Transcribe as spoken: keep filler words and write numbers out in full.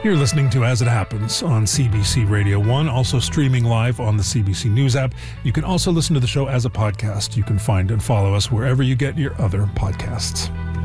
You're listening to As It Happens on C B C Radio one, also streaming live on the C B C News app. You can also listen to the show as a podcast. You can find and follow us wherever you get your other podcasts.